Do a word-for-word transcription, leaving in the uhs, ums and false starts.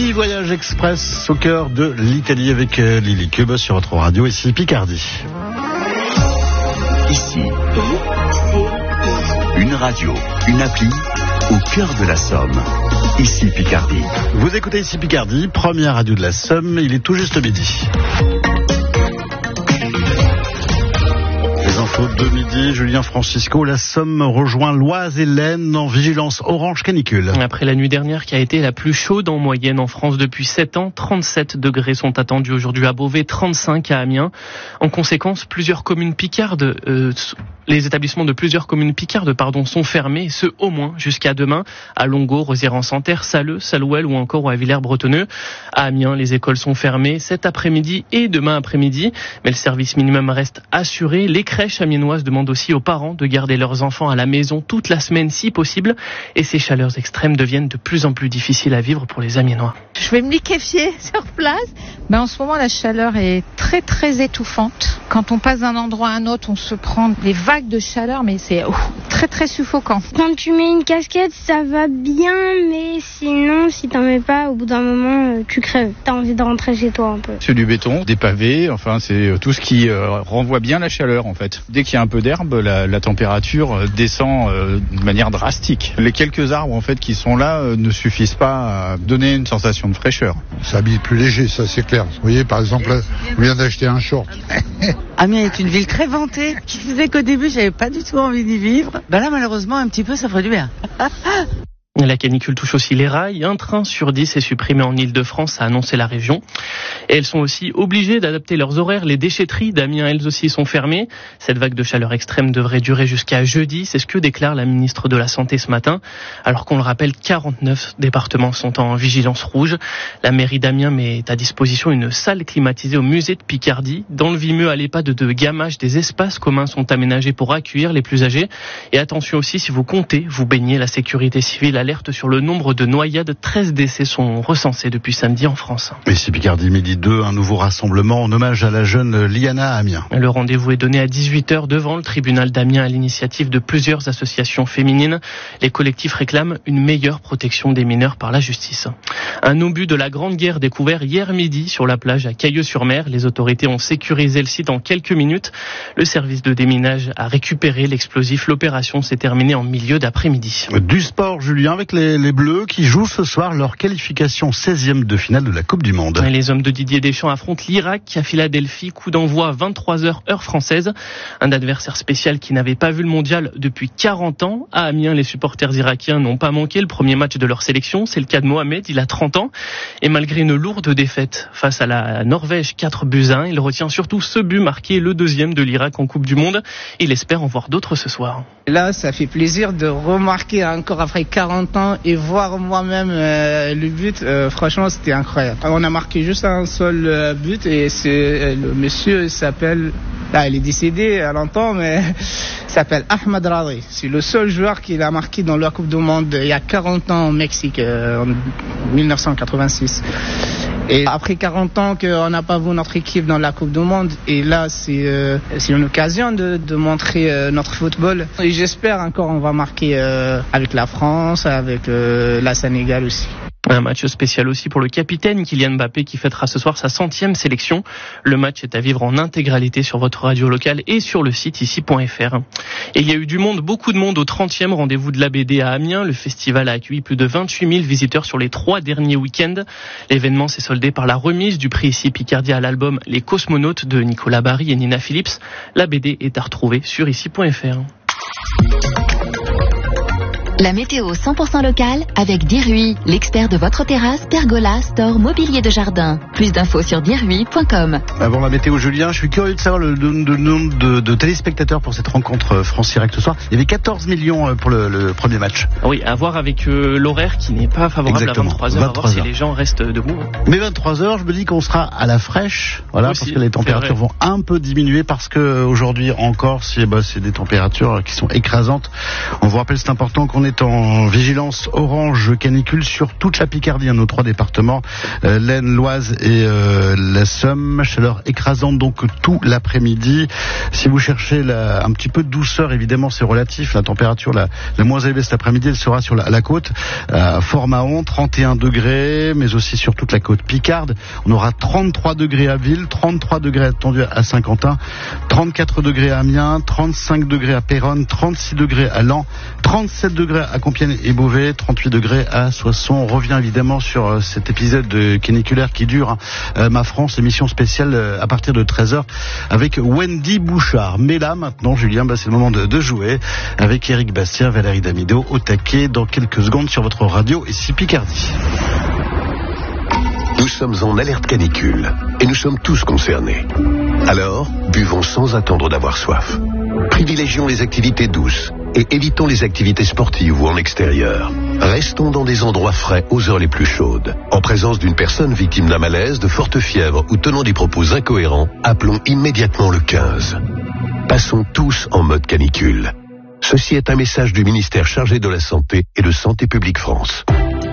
Petit voyage express au cœur de l'Italie avec Lily Cube sur votre radio, ici Picardie. Ici, une radio, une appli au cœur de la Somme. Ici Picardie. Vous écoutez Ici Picardie, première radio de la Somme, il est tout juste midi. De midi, Julien Francisco, la Somme rejoint l'Oise et l'Aisne en vigilance orange canicule. Après la nuit dernière qui a été la plus chaude en moyenne en France depuis sept ans, trente-sept degrés sont attendus aujourd'hui à Beauvais, trente-cinq à Amiens. En conséquence, plusieurs communes picardes, euh, les établissements de plusieurs communes picardes pardon, sont fermés, ce au moins jusqu'à demain, à Longo, Rosières-en-Santerre, Salleux, Salouel ou encore à Villers-Bretonneux. À Amiens, les écoles sont fermées cet après-midi et demain après-midi, mais le service minimum reste assuré. Les crèches amiénoises demandent aussi aux parents de garder leurs enfants à la maison toute la semaine si possible, et ces chaleurs extrêmes deviennent de plus en plus difficiles à vivre pour les Amiénois. Je vais me liquéfier sur place. Ben, en ce moment, la chaleur est très très étouffante. Quand on passe d'un endroit à un autre, on se prend des vagues de chaleur, mais c'est ouf, très très suffocant. Quand tu mets une casquette, ça va bien, mais sinon, si t'en mets pas, au bout d'un moment, tu crèves. T'as envie de rentrer chez toi un peu. C'est du béton, des pavés, enfin c'est tout ce qui euh, renvoie bien la chaleur en fait. Dès qu'il y a un peu d'herbe, la, la température descend euh, de manière drastique. Les quelques arbres en fait qui sont là euh, ne suffisent pas à donner une sensation de fraîcheur. Ça habille plus léger, ça c'est clair. Vous voyez, par exemple, je viens d'acheter un short. Amiens est une ville très vantée, qui faisait qu'au début j'avais pas du tout envie d'y vivre. Ben là malheureusement un petit peu ça ferait du bien. La canicule touche aussi les rails. Un train sur dix est supprimé en Ile-de-France, a annoncé la région. Et elles sont aussi obligées d'adapter leurs horaires. Les déchetteries d'Amiens, elles aussi, sont fermées. Cette vague de chaleur extrême devrait durer jusqu'à jeudi. C'est ce que déclare la ministre de la Santé ce matin. Alors qu'on le rappelle, quarante-neuf départements sont en vigilance rouge. La mairie d'Amiens met à disposition une salle climatisée au musée de Picardie. Dans le Vimeux, à l'EHPAD de Gamache, des espaces communs sont aménagés pour accueillir les plus âgés. Et attention aussi, si vous comptez vous baigner, la sécurité civile alerte sur le nombre de noyades. treize décès sont recensés depuis samedi en France. Ici Picardie, midi deux, un nouveau rassemblement en hommage à la jeune Liana à Amiens. Le rendez-vous est donné à dix-huit heures devant le tribunal d'Amiens à l'initiative de plusieurs associations féminines. Les collectifs réclament une meilleure protection des mineurs par la justice. Un obus de la Grande Guerre découvert hier midi sur la plage à Cailleux-sur-Mer. Les autorités ont sécurisé le site en quelques minutes. Le service de déminage a récupéré l'explosif. L'opération s'est terminée en milieu d'après-midi. Du sport, Julien, avec les, les Bleus qui jouent ce soir leur qualification seizième de finale de la Coupe du Monde. Et les hommes de Didier Deschamps affrontent l'Irak à Philadelphie. Coup d'envoi à vingt-trois heures heure française. Un adversaire spécial qui n'avait pas vu le mondial depuis quarante ans. À Amiens, les supporters irakiens n'ont pas manqué le premier match de leur sélection. C'est le cas de Mohamed, il a trente ans. Et malgré une lourde défaite face à la Norvège, quatre buts à un, il retient surtout ce but marqué, le deuxième de l'Irak en Coupe du Monde. Il espère en voir d'autres ce soir. Là, ça fait plaisir de remarquer encore après quarante ans et voir moi-même euh, le but. Euh, franchement, c'était incroyable. On a marqué juste un seul euh, but et c'est euh, le monsieur il s'appelle, là, il est décédé à longtemps, mais il s'appelle Ahmed Radi. C'est le seul joueur qui a marqué dans la Coupe du Monde il y a quarante ans au Mexique, euh, en dix-neuf cent quatre-vingt-six. Et après quarante ans qu'on n'a pas vu notre équipe dans la Coupe du Monde, et là c'est, euh, c'est une occasion de, de montrer euh, notre football. Et j'espère encore on va marquer euh, avec la France, avec euh, la Sénégal aussi. Un match spécial aussi pour le capitaine Kylian Mbappé qui fêtera ce soir sa centième sélection. Le match est à vivre en intégralité sur votre radio locale et sur le site ici point f r. Et il y a eu du monde, beaucoup de monde au trentième rendez-vous de l'A B D à Amiens. Le festival a accueilli plus de vingt-huit mille visiteurs sur les trois derniers week-ends. L'événement s'est soldé par la remise du prix ici Picardie à l'album Les Cosmonautes de Nicolas Barry et Nina Phillips. L'A B D est à retrouver sur ici point f r. La météo cent pour cent locale avec Dirui, l'expert de votre terrasse, pergola, store, mobilier de jardin. Plus d'infos sur dirui point com. Avant la météo, Julien, je suis curieux de savoir le, le, le nombre de, de téléspectateurs pour cette rencontre France-Irak ce soir. Il y avait quatorze millions pour le, le premier match. Oui, à voir avec euh, l'horaire qui n'est pas favorable. Exactement. À vingt-trois heures, à voir si les gens restent debout. Mais vingt-trois heures, je me dis qu'on sera à la fraîche, voilà, aussi, parce que les températures vont un peu diminuer, parce que aujourd'hui encore, c'est, bah, c'est des températures qui sont écrasantes. On vous rappelle, c'est important qu'on ait est en vigilance orange canicule sur toute la Picardie, hein, nos trois départements, euh, l'Aisne, l'Oise et euh, la Somme. Chaleur écrasante donc tout l'après-midi. Si vous cherchez la, un petit peu de douceur, évidemment c'est relatif. La température la, la moins élevée cet après-midi, elle sera sur la, la côte, à Fort-Mahon, trente et un degrés, mais aussi sur toute la côte picarde. On aura trente-trois degrés à Ville, trente-trois degrés attendus à Saint-Quentin, trente-quatre degrés à Amiens, trente-cinq degrés à Péronne, trente-six degrés à Laon, trente-sept degrés à Compiègne et Beauvais, trente-huit degrés à Soissons. On revient évidemment sur euh, cet épisode de caniculaire qui dure, hein, euh, Ma France, émission spéciale euh, à partir de treize heures avec Wendy Bouchard. Mais là maintenant, Julien, bah, c'est le moment de, de jouer avec Éric Bastien, Valérie Damido au taquet dans quelques secondes sur votre radio ici Picardie. Nous sommes en alerte canicule et nous sommes tous concernés. Alors, buvons sans attendre d'avoir soif. Privilégions les activités douces et évitons les activités sportives ou en extérieur. Restons dans des endroits frais aux heures les plus chaudes. En présence d'une personne victime d'un malaise, de forte fièvre ou tenant des propos incohérents, appelons immédiatement le quinze. Passons tous en mode canicule. Ceci est un message du ministère chargé de la Santé et de Santé publique France.